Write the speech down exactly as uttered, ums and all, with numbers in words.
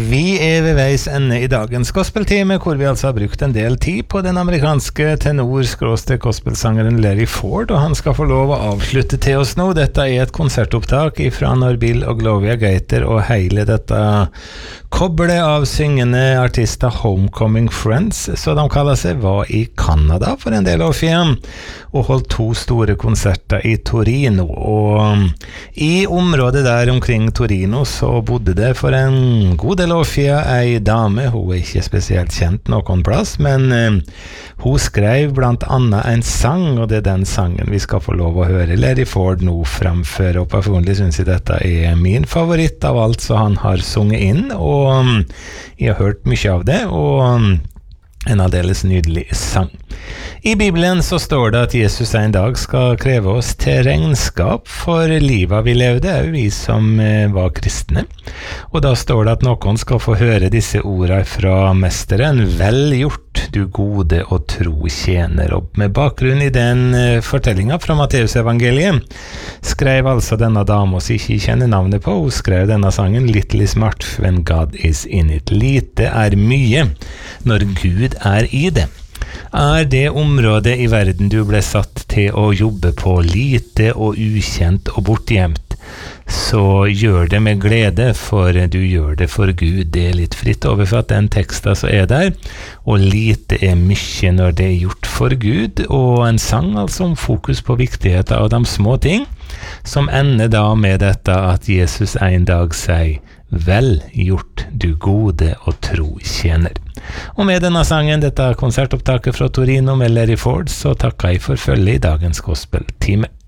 Vi er ved veis ende i dagens gospeltime, hvor vi altså har brukt en del tid på den amerikanske tenor-gospelsangeren Larry Ford, og han skal få lov å avslutte til oss nå. Dette er et konsertopptak fra når Bill og Gloria Gaither og hele dette koblet av syngende artister Homecoming Friends, så de kaller seg, var i Kanada for en del år siden, og holdt to store konserter i Torino, og i området der omkring Torino så bodde det for en god del år siden ei dame. Hun er ikke spesielt kjent noen plass, men eh, hun skrev blant annet en sang, og det er den sangen vi skal få lov å høre Larry Ford nå fremføre, og personlig synes jeg dette er min favoritt av alt så han har sunget inn, og jeg har hørt mye av det, og en aldeles nydelig sang. I Bibelen så står det at Jesus en dag skal kreve oss til regnskap for livet vi levde, er vi som var kristne. Og da står det at noen skal få høre disse ordene fra mesteren, vel gjort, du gode og tro tjener. Og med bakgrunn i den fortellingen fra Matteus evangeliet, skrev altså denne dame oss ikke kjenner navnet på, hun skrev denne sangen, Little is much when God is in it. Lite er mye når Gud er i det. Er det området i verden du ble satt til å jobbe på lite og ukjent og bortgjemt, så gjør det med glede, for du gjør det for Gud. Det er litt fritt overfor den teksten som er der, og lite er mye når det er gjort for Gud, og en sang altså om fokus på viktigheten av de små ting, som ender da med dette at Jesus en dag sier, vel gjort, du gode og tro tjener. Og med denne sangen, dette konsertopptaket fra Torino med Larry Ford, så takker jeg for følge i dagens gospeltime.